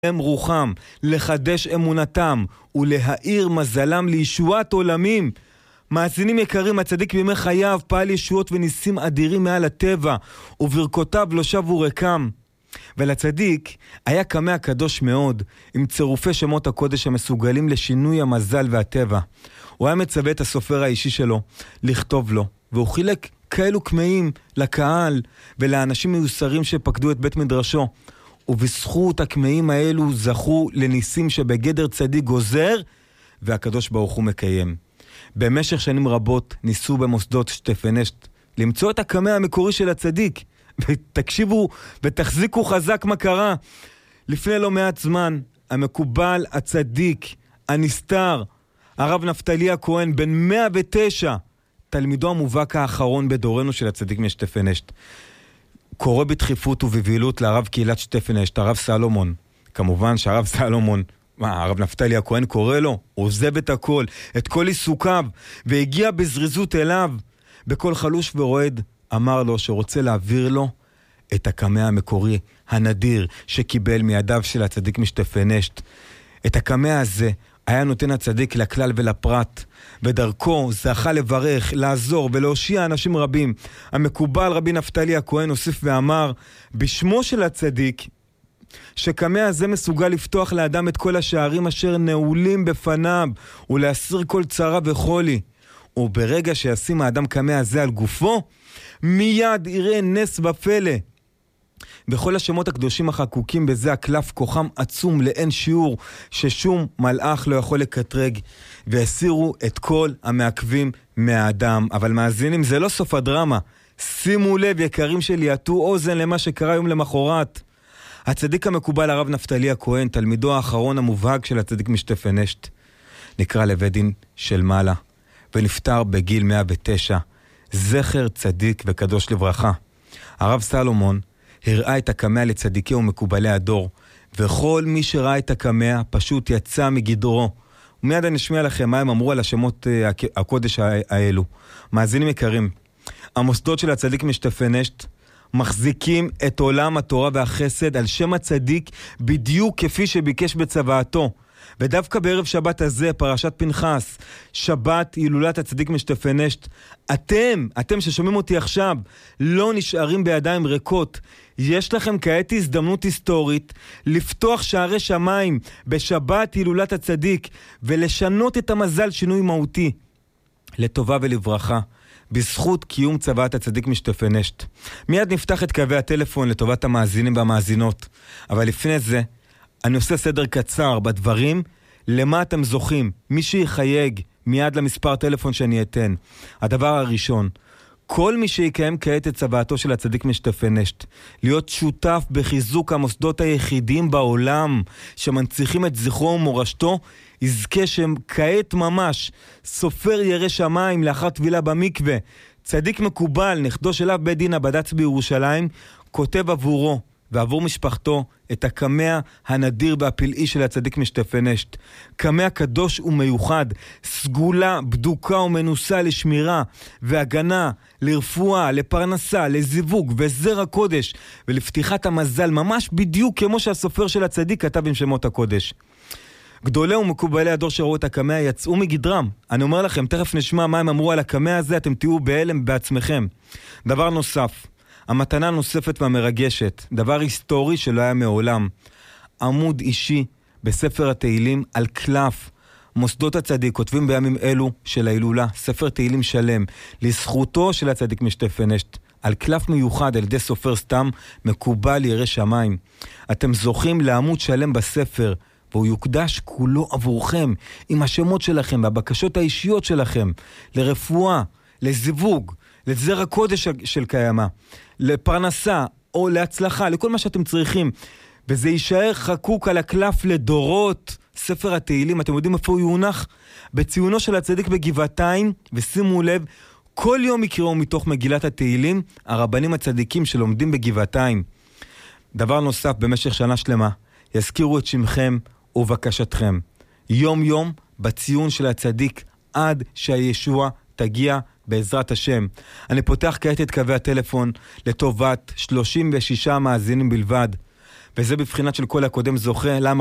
רוחם, לחדש אמונתם ולהאיר מזלם לישועת עולמים. מאזינים יקרים, הצדיק בימי חייו פעל ישועות וניסים אדירים מעל הטבע, וברכותיו לא שבו ריקם. ולצדיק היה קמע קדוש מאוד, עם צירופי שמות הקודש המסוגלים לשינוי המזל והטבע. הוא היה מצווה את הסופר האישי שלו לכתוב לו, והוא חילק כאלו קמעים לקהל ולאנשים מיוסרים שפקדו את בית מדרשו. ובזכות הקמעים האלו זכו לניסים שבגדר צדיק גוזר, והקדוש ברוך הוא מקיים. במשך שנים רבות ניסו במוסדות שטפנשט למצוא את הקמע המקורי של הצדיק. ותקשיבו ותחזיקו חזק מה קרה. לפני לא מעט זמן, המקובל, הצדיק, הנסתר, הרב נפתלי הכהן, בן 109, תלמידו המובהק האחרון בדורנו של הצדיק משטפנשט, קורא בדחיפות ובבהילות לרב קהילת שטפנשט, הרב סלומון. כמובן שהרב סלומון, הרב נפתלי הכהן קורא לו, עוזב את הכל, את כל עיסוקיו, והגיע בזריזות אליו, בכל חלוש ורועד, אמר לו שרוצה להעביר לו את הקמע המקורי, הנדיר, שקיבל מידיו של הצדיק משטפנשט. את הקמע הזה היה נותן הצדיק לכלל ולפרט, ודרכו זכה לברך, לעזור ולהושיע אנשים רבים. המקובל רבי נפתלי הכהן הוסיף ואמר, בשמו של הצדיק, שקמע הזה מסוגל לפתוח לאדם את כל השערים אשר נעולים בפניו, ולהסיר כל צרה וחולי. וברגע שישים האדם קמע הזה על גופו, מיד יראה נס ופלא. בכל השמות הקדושים החקוקים בזה הקלף כוחם עצום לאין שיעור, ששום מלאך לא יכול לקטרג, והסירו את כל המעכבים מהאדם. אבל מאזינים, זה לא סוף הדרמה. שימו לב יקרים שלי, יטו אוזן למה שקרה יום למחרת. הצדיק המקובל הרב נפתלי הכהן, תלמידו האחרון המובהק של הצדיק משטפנשט, נקרא לבית דין של מעלה, ונפטר בגיל 109, זכר צדיק וקדוש לברכה. הרב סלומון הראה את הקמע לצדיקי ומקובלי הדור, וכל מי שראה את הקמע פשוט יצא מגדרו. ומיד אני אשמיע לכם מה הם אמרו על השמות הקודש האלו. מאזינים יקרים, המוסדות של הצדיק משטפנשט מחזיקים את עולם התורה והחסד על שם הצדיק בדיוק כפי שביקש בצוואתו. ודווקא בערב שבת הזה, פרשת פנחס, שבת הילולת הצדיק משטפנשט, אתם ששומעים אותי עכשיו, לא נשארים בידיים ריקות. יש לכם כעת הזדמנות היסטורית לפתוח שערי שמיים בשבת הילולת הצדיק, ולשנות את המזל שינוי מהותי, לטובה ולברכה, בזכות קיום צוואת הצדיק משטפנשט. מיד נפתח את קווי הטלפון לטובת המאזינים והמאזינות. אבל לפני זה, אני עושה סדר קצר בדברים, למה אתם זוכים. מי שיחייג מיד למספר טלפון שאני אתן. הדבר הראשון, כל מי שיקיים כעת את צוואתו של הצדיק משטפנשט, להיות שותף בחיזוק המוסדות היחידים בעולם שמנציחים את זכרו ומורשתו, יזכה שם כעת ממש סופר ירא שמיים לאחר טבילה במקווה. צדיק מקובל, נכדו של אב בית דין הבד"ץ בירושלים, כותב עבורו ועבור משפחתו את הקמע הנדיר והפלאי של הצדיק משטפנשט. קמע קדוש ומיוחד, סגולה, בדוקה ומנוסה לשמירה והגנה, לרפואה, לפרנסה, לזיווג וזרע קודש ולפתיחת המזל, ממש בדיוק כמו שהסופר של הצדיק כתב עם שמות הקודש. גדולי ומקובלי הדור שראו את הקמע יצאו מגדרם. אני אומר לכם, תכף נשמע מה הם אמרו על הקמע הזה, אתם תהיו בהלם בעצמכם. דבר נוסף, המתנה נוספת והמרגשת, דבר היסטורי שלא היה מעולם, עמוד אישי בספר התהילים על קלף. מוסדות הצדיק כותבים בימים אלו של ההילולה ספר תהילים שלם לזכותו של הצדיק משטפנשט, על קלף מיוחד על ידי סופר סתם מקובל ירא שמיים. אתם זוכים לעמוד שלם בספר, והוא יוקדש כולו עבורכם, עם השמות שלכם והבקשות האישיות שלכם, לרפואה, לזיווג, לזרע קודש של קיימה, לפרנסה או להצלחה, לכל מה שאתם צריכים. וזה יישאר חקוק על הקלף לדורות. ספר התהילים, אתם יודעים איפה הוא יונח? בציונו של הצדיק בגבעתיים, ושימו לב, כל יום יקראו מתוך מגילת התהילים הרבנים הצדיקים שלומדים בגבעתיים. דבר נוסף, במשך שנה שלמה יזכירו את שמכם ובקשתכם יום יום בציון של הצדיק עד שהישוע תגיע בעזרת השם. אני פותח כעת את קווי הטלפון לטובת 36 מאזינים בלבד. וזה בבחינת של כל הקודם זוכה. למה?